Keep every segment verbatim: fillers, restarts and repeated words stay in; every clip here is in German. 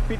Pitch.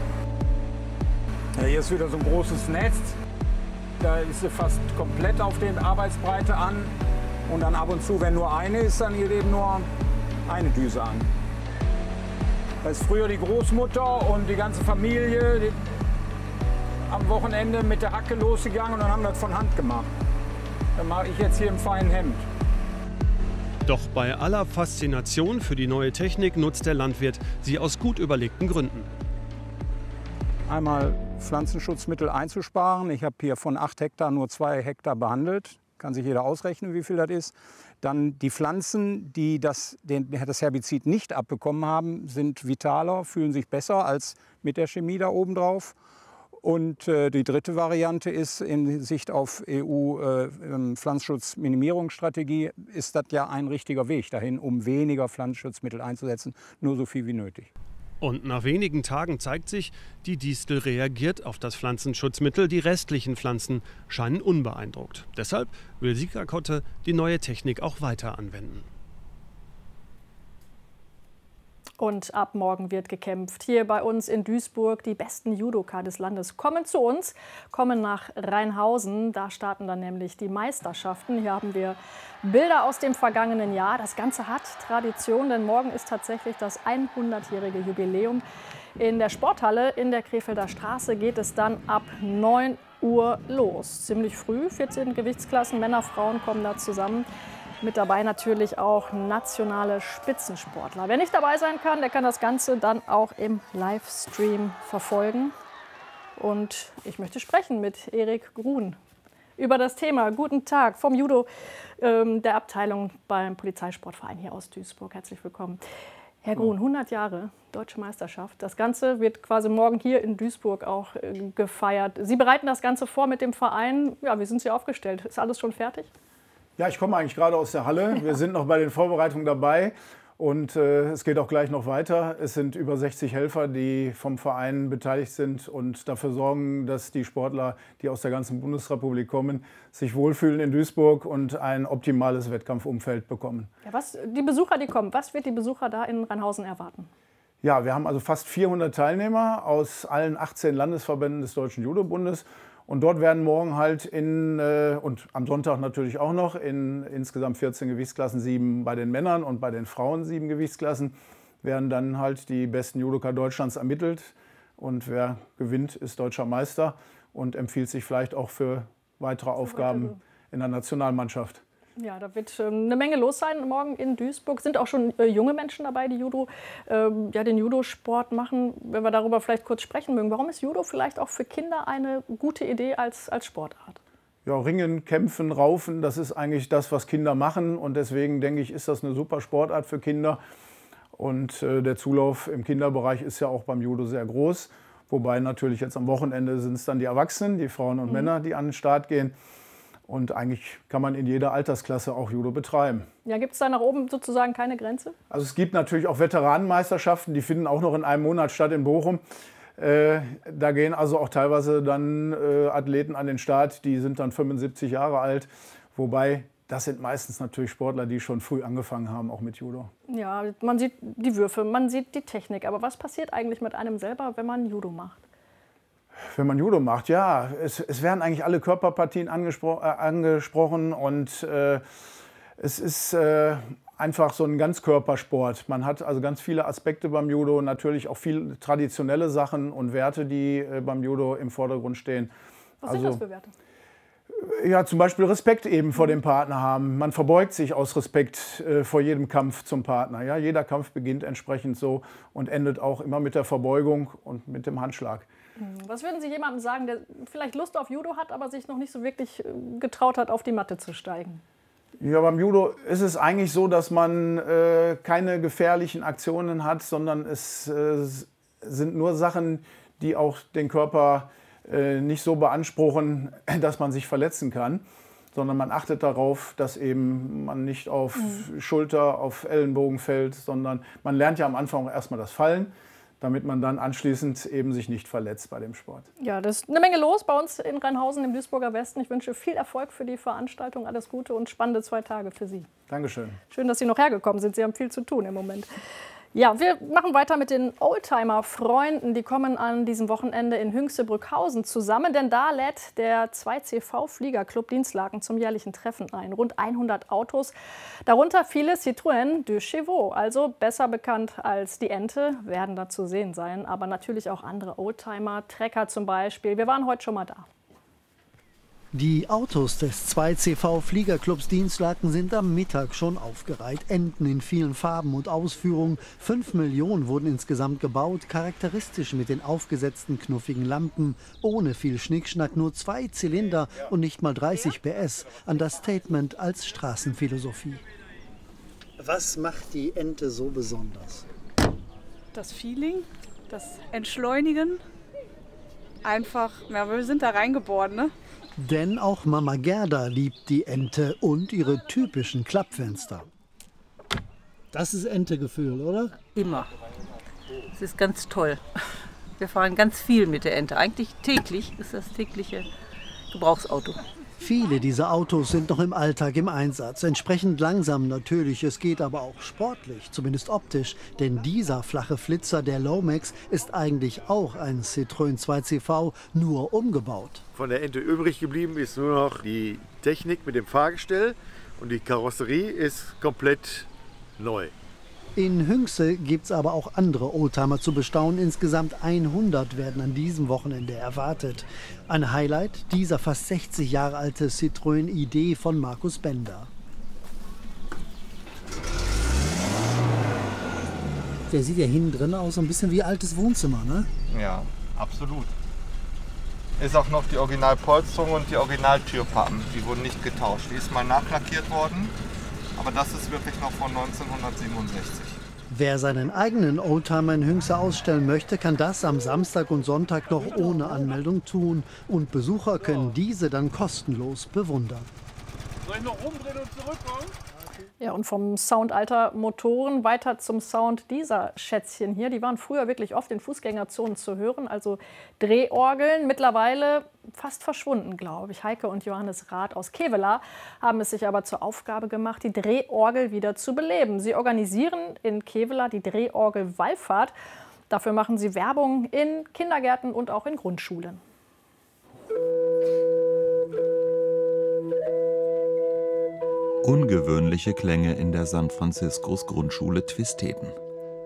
Ja, hier ist wieder so ein großes Netz. Da ist sie fast komplett auf der Arbeitsbreite an. Und dann ab und zu, wenn nur eine ist, dann hier eben nur eine Düse an. Da ist früher die Großmutter und die ganze Familie die am Wochenende mit der Hacke losgegangen und dann haben wir das von Hand gemacht. Dann mache ich jetzt hier im feinen Hemd. Doch bei aller Faszination für die neue Technik nutzt der Landwirt sie aus gut überlegten Gründen. Einmal Pflanzenschutzmittel einzusparen. Ich habe hier von acht Hektar nur zwei Hektar behandelt. Kann sich jeder ausrechnen, wie viel das ist. Dann die Pflanzen, die das, den, das Herbizid nicht abbekommen haben, sind vitaler, fühlen sich besser als mit der Chemie da oben drauf. Und äh, die dritte Variante ist, in Sicht auf E U-Pflanzenschutzminimierungsstrategie, äh, ist das ja ein richtiger Weg dahin, um weniger Pflanzenschutzmittel einzusetzen, nur so viel wie nötig. Und nach wenigen Tagen zeigt sich, die Distel reagiert auf das Pflanzenschutzmittel. Die restlichen Pflanzen scheinen unbeeindruckt. Deshalb will Sika Kotte die neue Technik auch weiter anwenden. Und ab morgen wird gekämpft. Hier bei uns in Duisburg die besten Judoka des Landes kommen zu uns, kommen nach Rheinhausen. Da starten dann nämlich die Meisterschaften. Hier haben wir Bilder aus dem vergangenen Jahr. Das Ganze hat Tradition, denn morgen ist tatsächlich das hundertjährige Jubiläum. In der Sporthalle in der Krefelder Straße geht es dann ab neun Uhr los. Ziemlich früh, vierzehn Gewichtsklassen, Männer, Frauen kommen da zusammen. Mit dabei natürlich auch nationale Spitzensportler. Wer nicht dabei sein kann, der kann das Ganze dann auch im Livestream verfolgen. Und ich möchte sprechen mit Erik Grun über das Thema. Guten Tag vom Judo ähm, der Abteilung beim Polizeisportverein hier aus Duisburg. Herzlich willkommen. Herr Grun, hundert Jahre Deutsche Meisterschaft. Das Ganze wird quasi morgen hier in Duisburg auch äh, gefeiert. Sie bereiten das Ganze vor mit dem Verein. Ja, wie sind Sie aufgestellt? Ist alles schon fertig? Ja, ich komme eigentlich gerade aus der Halle. Wir sind noch bei den Vorbereitungen dabei und äh, es geht auch gleich noch weiter. Es sind über sechzig Helfer, die vom Verein beteiligt sind und dafür sorgen, dass die Sportler, die aus der ganzen Bundesrepublik kommen, sich wohlfühlen in Duisburg und ein optimales Wettkampfumfeld bekommen. Ja, was, die Besucher, die kommen, was wird die Besucher da in Rheinhausen erwarten? Ja, wir haben also fast vierhundert Teilnehmer aus allen achtzehn Landesverbänden des Deutschen Judo-Bundes. Und dort werden morgen halt in, äh, und am Sonntag natürlich auch noch, in insgesamt vierzehn Gewichtsklassen, sieben bei den Männern und bei den Frauen sieben Gewichtsklassen, werden dann halt die besten Judoka Deutschlands ermittelt. Und wer gewinnt, ist deutscher Meister und empfiehlt sich vielleicht auch für weitere Aufgaben in der Nationalmannschaft. Ja, da wird ähm, eine Menge los sein morgen in Duisburg. Sind auch schon äh, junge Menschen dabei, die Judo, ähm, ja, den Judosport machen. Wenn wir darüber vielleicht kurz sprechen mögen, warum ist Judo vielleicht auch für Kinder eine gute Idee als, als Sportart? Ja, Ringen, Kämpfen, Raufen, das ist eigentlich das, was Kinder machen. Und deswegen denke ich, ist das eine super Sportart für Kinder. Und äh, der Zulauf im Kinderbereich ist ja auch beim Judo sehr groß. Wobei natürlich jetzt am Wochenende sind es dann die Erwachsenen, die Frauen und mhm. Männer, die an den Start gehen. Und eigentlich kann man in jeder Altersklasse auch Judo betreiben. Ja, gibt es da nach oben sozusagen keine Grenze? Also es gibt natürlich auch Veteranenmeisterschaften, die finden auch noch in einem Monat statt in Bochum. Äh, da gehen also auch teilweise dann äh, Athleten an den Start, die sind dann fünfundsiebzig Jahre alt. Wobei, das sind meistens natürlich Sportler, die schon früh angefangen haben, auch mit Judo. Ja, man sieht die Würfe, man sieht die Technik. Aber was passiert eigentlich mit einem selber, wenn man Judo macht? Wenn man Judo macht, ja, es, es werden eigentlich alle Körperpartien angespro äh, angesprochen und äh, es ist äh, einfach so ein Ganzkörpersport. Man hat also ganz viele Aspekte beim Judo, natürlich auch viele traditionelle Sachen und Werte, die äh, beim Judo im Vordergrund stehen. Was also, sind das für Werte? Ja, zum Beispiel Respekt eben vor dem Partner haben. Man verbeugt sich aus Respekt äh, vor jedem Kampf zum Partner. Ja, jeder Kampf beginnt entsprechend so und endet auch immer mit der Verbeugung und mit dem Handschlag. Was würden Sie jemandem sagen, der vielleicht Lust auf Judo hat, aber sich noch nicht so wirklich getraut hat, auf die Matte zu steigen? Ja, beim Judo ist es eigentlich so, dass man äh, keine gefährlichen Aktionen hat, sondern es äh, sind nur Sachen, die auch den Körper äh, nicht so beanspruchen, dass man sich verletzen kann, sondern man achtet darauf, dass eben man nicht auf mhm. Schulter, auf Ellenbogen fällt, sondern man lernt ja am Anfang erstmal das Fallen, damit man dann anschließend eben sich nicht verletzt bei dem Sport. Ja, das ist eine Menge los bei uns in Rheinhausen im Duisburger Westen. Ich wünsche viel Erfolg für die Veranstaltung, alles Gute und spannende zwei Tage für Sie. Dankeschön. Schön, dass Sie noch hergekommen sind. Sie haben viel zu tun im Moment. Ja, wir machen weiter mit den Oldtimer-Freunden. Die kommen an diesem Wochenende in Hünxe-Brückhausen zusammen, denn da lädt der zwei C V-Fliegerclub Dinslaken zum jährlichen Treffen ein. Rund hundert Autos, darunter viele Citroën de Chevaux, also besser bekannt als die Ente, werden da zu sehen sein. Aber natürlich auch andere Oldtimer, Trecker zum Beispiel. Wir waren heute schon mal da. Die Autos des zwei C V-Fliegerclubs Dinslaken sind am Mittag schon aufgereiht. Enten in vielen Farben und Ausführungen. Fünf Millionen wurden insgesamt gebaut. Charakteristisch mit den aufgesetzten knuffigen Lampen. Ohne viel Schnickschnack, nur zwei Zylinder und nicht mal dreißig P S. Understatement als Straßenphilosophie. Was macht die Ente so besonders? Das Feeling, das Entschleunigen. Einfach, ja, wir sind da reingeboren, ne? Denn auch Mama Gerda liebt die Ente und ihre typischen Klappfenster. Das ist Entegefühl, oder? Immer. Es ist ganz toll. Wir fahren ganz viel mit der Ente. Eigentlich täglich ist das tägliche Gebrauchsauto. Viele dieser Autos sind noch im Alltag im Einsatz. Entsprechend langsam natürlich, es geht aber auch sportlich, zumindest optisch. Denn dieser flache Flitzer, der Lomax, ist eigentlich auch ein Citroën zwei C V, nur umgebaut. Von der Ente übrig geblieben ist nur noch die Technik mit dem Fahrgestell und die Karosserie ist komplett neu. In Hünxe gibt es aber auch andere Oldtimer zu bestaunen. Insgesamt hundert werden an diesem Wochenende erwartet. Ein Highlight, dieser fast sechzig Jahre alte Citroën I D von Markus Bender. Der sieht ja hinten drin aus, ein bisschen wie altes Wohnzimmer, ne? Ja, absolut. Ist auch noch die Originalpolsterung und die Originaltürpappen. Die wurden nicht getauscht. Die ist mal nachlackiert worden. Aber das ist wirklich noch von neunzehnhundertsiebenundsechzig. Wer seinen eigenen Oldtimer in Hünxe ausstellen möchte, kann das am Samstag und Sonntag noch ohne Anmeldung tun. Und Besucher können diese dann kostenlos bewundern. Soll ich noch rumdrehen und zurückkommen? Ja, und vom Sound alter Motoren weiter zum Sound dieser Schätzchen hier. Die waren früher wirklich oft in Fußgängerzonen zu hören, also Drehorgeln. Mittlerweile fast verschwunden, glaube ich. Heike und Johannes Rath aus Kevela haben es sich aber zur Aufgabe gemacht, die Drehorgel wieder zu beleben. Sie organisieren in Kevela die Drehorgel-Wallfahrt. Dafür machen sie Werbung in Kindergärten und auch in Grundschulen. Ungewöhnliche Klänge in der San Franciscos Grundschule Twisteden.